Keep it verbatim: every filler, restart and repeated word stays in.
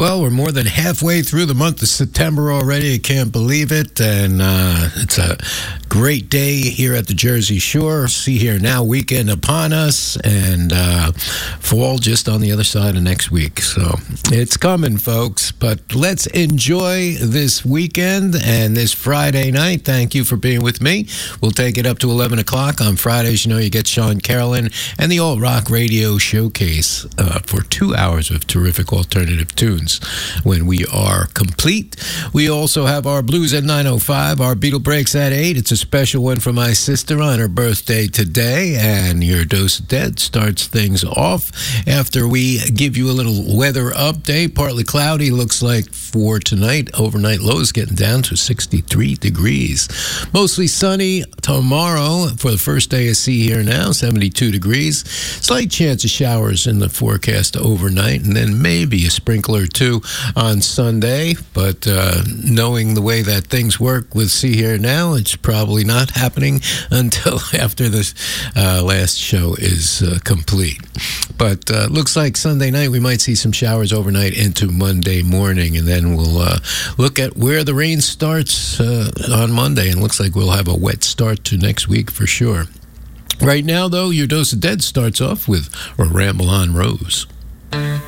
Well, we're more than halfway through the month of September already. I can't believe it. And uh, it's a great day here at the Jersey Shore. See here now, weekend upon us, and uh, fall just on the other side of next week. So it's coming, folks. But let's enjoy this weekend and this Friday night. Thank you for being with me. We'll take it up to eleven o'clock on Fridays. You know, you get Sean Carolyn and the Alt Rock Radio Showcase uh, for two hours of terrific alternative tunes. When we are complete, we also have our blues at nine oh five, our Beatle breaks at eight. It's a special one for my sister on her birthday today, and your Dose of Dead starts things off after we give you a little weather update. Partly cloudy, looks like for tonight. Overnight lows getting down to sixty-three degrees. Mostly sunny tomorrow for the first day of See Here Now, seventy-two degrees. Slight chance of showers in the forecast overnight, and then maybe a sprinkler or two on Sunday. But uh, knowing the way that things work with See Here Now, it's probably not happening until after this uh, last show is uh, complete. But uh, looks like Sunday night we might see some showers overnight into Monday morning, and then we'll uh, look at where the rain starts uh, on Monday, and looks like we'll have a wet start to next week for sure. Right now, though, your Dose of Dead starts off with a Ramble on Rose.